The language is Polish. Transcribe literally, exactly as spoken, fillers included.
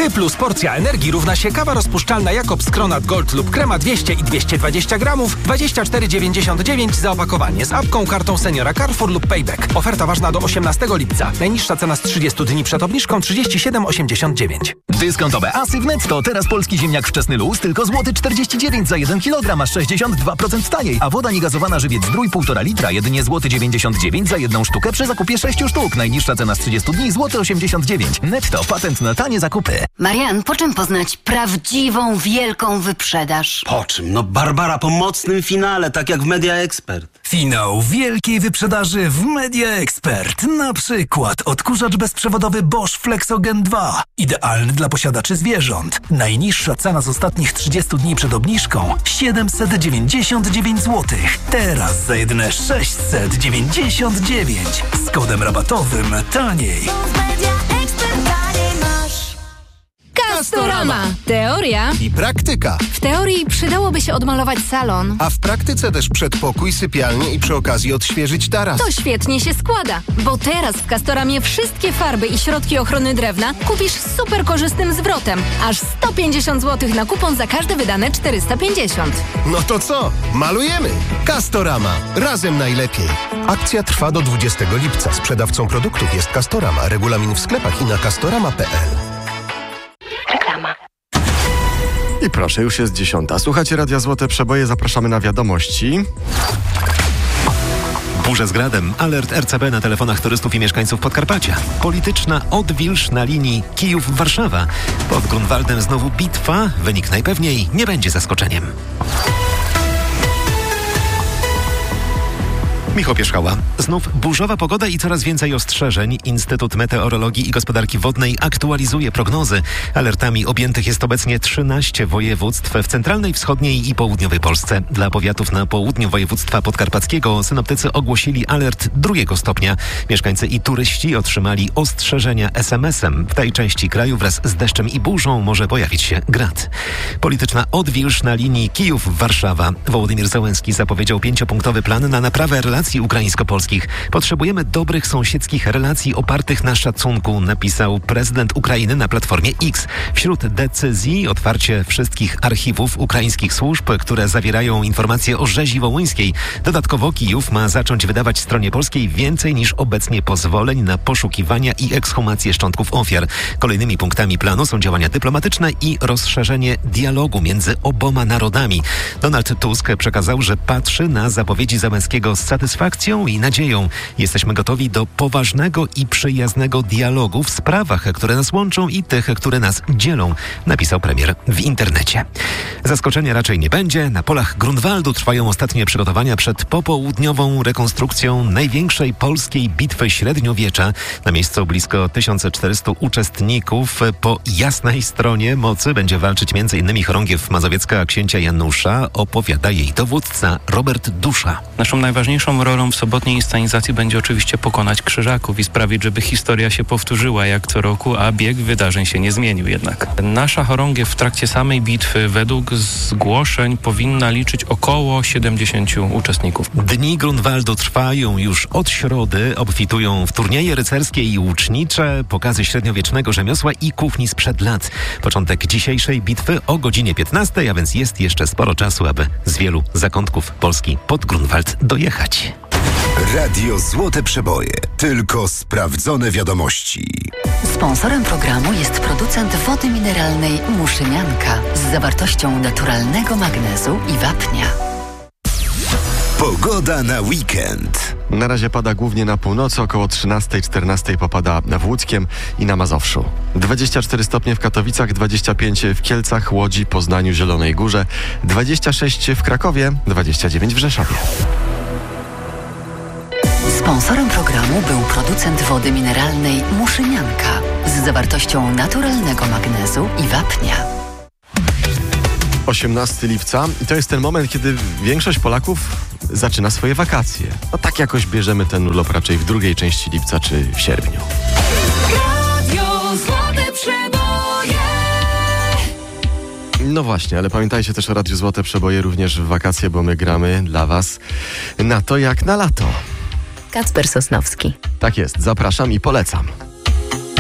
Ty plus porcja energii równa się kawa rozpuszczalna Jakobs Kronat Gold lub krema dwieście i dwieście dwadzieścia gramów, dwadzieścia cztery dziewięćdziesiąt dziewięć za opakowanie z apką, kartą seniora Carrefour lub Payback. Oferta ważna do osiemnastego lipca. Najniższa cena z trzydziestu dni przed obniżką trzydzieści siedem osiemdziesiąt dziewięć. Dyskontowe asy w Netto. Teraz polski ziemniak wczesny luz tylko złoty czterdzieści dziewięć za jeden kilogram, aż sześćdziesiąt dwa procent taniej. A woda niegazowana Żywiec Zdrój półtora litra, jedynie złoty dziewięćdziesiąt dziewięć za jedną sztukę przy zakupie sześciu sztuk. Najniższa cena z trzydziestu dni złoty osiemdziesiąt dziewięć. Netto, patent na tanie zakupy. Marian, po czym poznać prawdziwą, wielką wyprzedaż? Po czym? No Barbara po mocnym finale, tak jak w Media Expert. Finał wielkiej wyprzedaży w Media Expert. Na przykład odkurzacz bezprzewodowy Bosch Flexogen dwa. Idealny dla posiadaczy zwierząt. Najniższa cena z ostatnich trzydziestu dni przed obniżką siedemset dziewięćdziesiąt dziewięć złotych. Teraz za jedyne sześćset dziewięćdziesiąt dziewięć. Z kodem rabatowym taniej. Castorama. Teoria i praktyka. W teorii przydałoby się odmalować salon. A w praktyce też przedpokój, sypialnię i przy okazji odświeżyć taras. To świetnie się składa, bo teraz w Castoramie wszystkie farby i środki ochrony drewna kupisz z super korzystnym zwrotem. Aż sto pięćdziesiąt złotych na kupon za każde wydane czterysta pięćdziesiąt. No to co? Malujemy! Castorama. Razem najlepiej. Akcja trwa do dwudziestego lipca. Sprzedawcą produktów jest Castorama. Regulamin w sklepach i na castorama kropka p l. Reklama. I proszę, już jest dziesiąta. Słuchacie Radia Złote Przeboje, zapraszamy na wiadomości. Burze z gradem. Alert R C B na telefonach turystów i mieszkańców Podkarpacia. Polityczna odwilż na linii Kijów-Warszawa. Pod Grunwaldem znowu bitwa. Wynik najpewniej nie będzie zaskoczeniem. Michał Pierzchała. Znów burzowa pogoda i coraz więcej ostrzeżeń. Instytut Meteorologii i Gospodarki Wodnej aktualizuje prognozy. Alertami objętych jest obecnie trzynaście województw w centralnej, wschodniej i południowej Polsce. Dla powiatów na południu województwa podkarpackiego synoptycy ogłosili alert drugiego stopnia. Mieszkańcy i turyści otrzymali ostrzeżenia es em esem. W tej części kraju wraz z deszczem i burzą może pojawić się grad. Polityczna odwilż na linii Kijów-Warszawa. Wołodymyr Zełenski zapowiedział pięciopunktowy plan na naprawę relacji ukraińsko-polskich. Potrzebujemy dobrych sąsiedzkich relacji opartych na szacunku, napisał prezydent Ukrainy na Platformie X. Wśród decyzji otwarcie wszystkich archiwów ukraińskich służb, które zawierają informacje o rzezi wołyńskiej. Dodatkowo Kijów ma zacząć wydawać stronie polskiej więcej niż obecnie pozwoleń na poszukiwania i ekshumację szczątków ofiar. Kolejnymi punktami planu są działania dyplomatyczne i rozszerzenie dialogu między oboma narodami. Donald Tusk przekazał, że patrzy na zapowiedzi Zełenskiego z satysfakcją i nadzieją. Jesteśmy gotowi do poważnego i przyjaznego dialogu w sprawach, które nas łączą i tych, które nas dzielą, napisał premier w internecie. Zaskoczenia raczej nie będzie. Na polach Grunwaldu trwają ostatnie przygotowania przed popołudniową rekonstrukcją największej polskiej bitwy średniowiecza. Na miejscu blisko tysiąc czterystu uczestników. Po jasnej stronie mocy będzie walczyć między innymi chorągiew mazowiecka księcia Janusza, opowiada jej dowódca Robert Dusza. Naszą najważniejszą rolą w sobotniej inscenizacji będzie oczywiście pokonać krzyżaków i sprawić, żeby historia się powtórzyła jak co roku, a bieg wydarzeń się nie zmienił jednak. Nasza chorągiew w trakcie samej bitwy według zgłoszeń powinna liczyć około siedemdziesięciu uczestników. Dni Grunwaldu trwają już od środy, obfitują w turnieje rycerskie i łucznicze, pokazy średniowiecznego rzemiosła i kuchni sprzed lat. Początek dzisiejszej bitwy o godzinie piętnastej, a więc jest jeszcze sporo czasu, aby z wielu zakątków Polski pod Grunwald dojechać. Radio Złote Przeboje. Tylko sprawdzone wiadomości. Sponsorem programu jest producent wody mineralnej Muszynianka z zawartością naturalnego magnezu i wapnia. Pogoda na weekend. Na razie pada głównie na północy, około trzynastej czternastej popada w Łódzkiem i na Mazowszu. dwadzieścia cztery stopnie w Katowicach, dwadzieścia pięć w Kielcach, Łodzi, Poznaniu, Zielonej Górze, dwadzieścia sześć w Krakowie, dwadzieścia dziewięć w Rzeszowie. Sponsorem programu był producent wody mineralnej Muszynianka z zawartością naturalnego magnezu i wapnia. osiemnastego lipca i to jest ten moment, kiedy większość Polaków zaczyna swoje wakacje. No tak jakoś bierzemy ten urlop raczej w drugiej części lipca czy w sierpniu. Radio Złote Przeboje. No właśnie, ale pamiętajcie też o Radiu Złote Przeboje również w wakacje, bo my gramy dla Was na to jak na lato. Kacper Sosnowski. Tak jest, zapraszam i polecam.